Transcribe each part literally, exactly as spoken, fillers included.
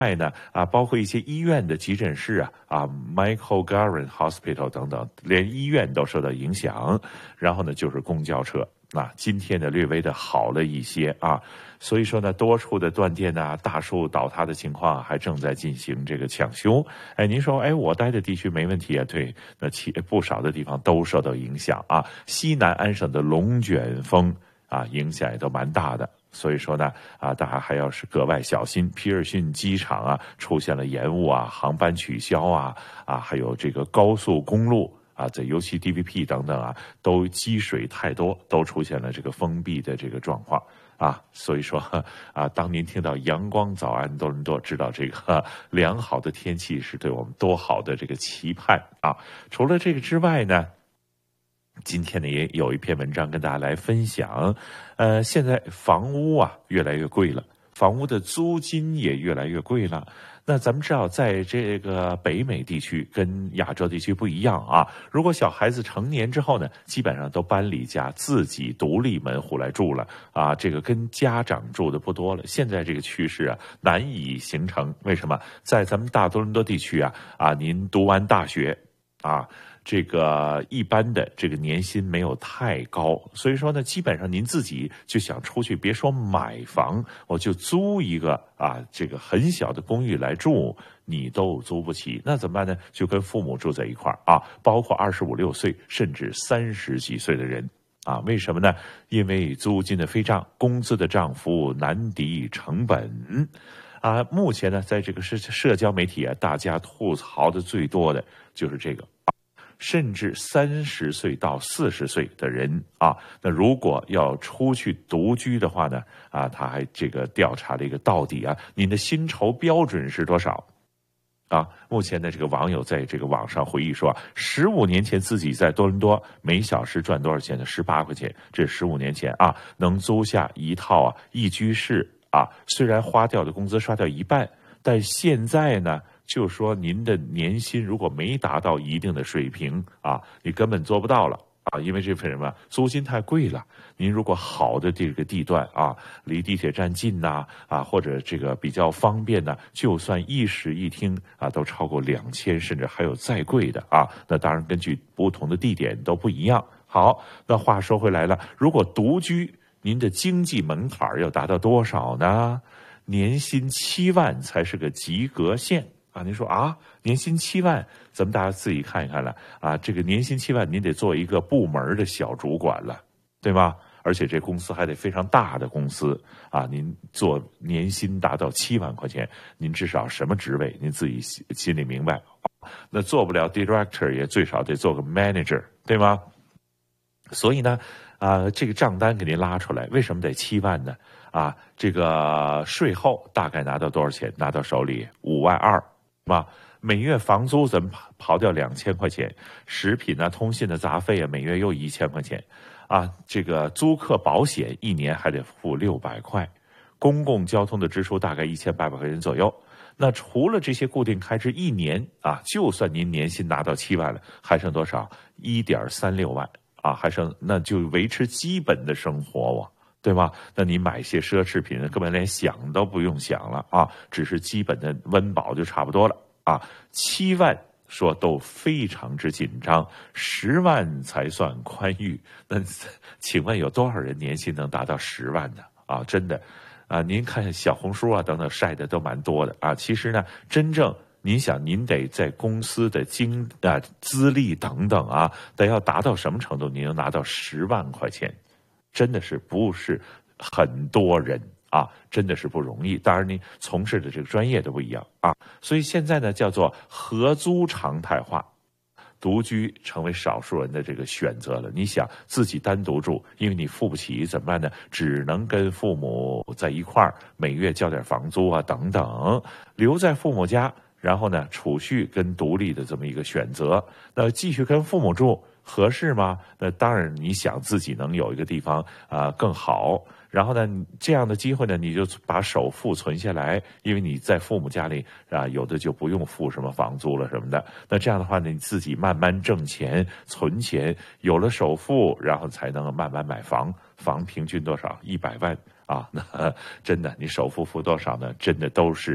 外呢，啊，包括一些医院的急诊室啊，啊 ，Michael Garron Hospital 等等，连医院都受到影响。然后呢，就是公交车。那、啊、今天呢，略微的好了一些啊，所以说呢，多处的断电啊、大树倒塌的情况还正在进行这个抢修。哎，您说，哎，我待的地区没问题啊？对，那其不少的地方都受到影响啊。西南安省的龙卷风啊，影响也都蛮大的。所以说呢，啊，大家还要是格外小心。皮尔逊机场啊，出现了延误啊，航班取消啊，啊，还有这个高速公路啊，在尤其 D V P 等等啊，都积水太多，都出现了这个封闭的这个状况啊。所以说啊，当您听到阳光早安多伦多，知道这个良好的天气是对我们多好的这个期盼啊。除了这个之外呢，今天呢也有一篇文章跟大家来分享，呃，现在房屋啊越来越贵了，房屋的租金也越来越贵了。那咱们知道，在这个北美地区跟亚洲地区不一样啊，如果小孩子成年之后呢，基本上都搬离家，自己独立门户来住了啊，这个跟家长住的不多了。现在这个趋势啊难以形成，为什么？在咱们大多伦多地区啊啊，您读完大学啊。这个一般的这个年薪没有太高，所以说呢，基本上您自己就想出去，别说买房，我就租一个啊，这个很小的公寓来住，你都租不起，那怎么办呢？就跟父母住在一块儿啊，包括二十五六岁甚至三十几岁的人啊，为什么呢？因为租金的飞涨，工资的涨幅难敌成本。啊，目前呢，在这个社社交媒体啊，大家吐槽的最多的就是这个。甚至三十岁到四十岁的人啊，那如果要出去独居的话呢，啊，他还这个调查了一个到底啊，您的薪酬标准是多少？啊，目前的这个网友在这个网上回忆说，十五年前自己在多伦多每小时赚多少钱呢？十八块钱，这十五年前啊，能租下一套啊一居室啊，虽然花掉的工资刷掉一半，但现在呢？就说您的年薪如果没达到一定的水平啊，你根本做不到了啊，因为这份什么租金太贵了。您如果好的这个地段啊，离地铁站近呐 啊, 啊，或者这个比较方便呢，就算一室一厅啊，都超过两千，甚至还有再贵的啊。那当然根据不同的地点都不一样。好，那话说回来了，如果独居，您的经济门槛要达到多少呢？年薪七万才是个及格线。啊，您说啊，年薪七万，咱们大家自己看一看了啊。这个年薪七万，您得做一个部门的小主管了，对吗？而且这公司还得非常大的公司啊。您做年薪达到七万块钱，您至少什么职位，您自己心里明白。那做不了 director， 也最少得做个 manager， 对吗？所以呢，啊，这个账单给您拉出来，为什么得七万呢？啊，这个税后大概拿到多少钱？拿到手里五万二。嘛，每月房租怎么刨掉两千块钱，食品啊、通信的杂费啊，每月又一千块钱，啊，这个租客保险一年还得付六百块，公共交通的支出大概一千八百块钱左右。那除了这些固定开支，一年啊，就算您年薪拿到七万了，还剩多少？一点三六万啊，还剩那就维持基本的生活哇。对吧？那你买些奢侈品，根本连想都不用想了啊，只是基本的温饱就差不多了啊。七万说都非常之紧张，十万才算宽裕。那请问有多少人年薪能达到十万呢？啊，真的啊，您看小红书啊等等晒的都蛮多的啊。其实呢，真正您想，您得在公司的经啊资历等等啊，得要达到什么程度，您能拿到十万块钱？真的是不是很多人啊，真的是不容易。当然，你从事的这个专业都不一样啊，所以现在呢叫做合租常态化，独居成为少数人的这个选择了。你想自己单独住，因为你付不起怎么办呢？只能跟父母在一块儿，每月交点房租啊等等，留在父母家，然后呢储蓄跟独立的这么一个选择。那继续跟父母住合适吗？那当然，你想自己能有一个地方啊、呃、更好，然后呢，这样的机会呢，你就把首付存下来，因为你在父母家里啊，有的就不用付什么房租了什么的。那这样的话呢，你自己慢慢挣钱、存钱，有了首付，然后才能慢慢买房。房平均多少？一百万啊！那真的，你首付付多少呢？真的都是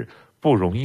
不容易。